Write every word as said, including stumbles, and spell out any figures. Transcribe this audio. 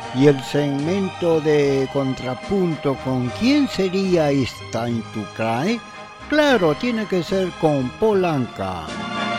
Y el segmento de contrapunto, ¿con quién sería esta en tu C R A E? Claro, tiene que ser con Polanca.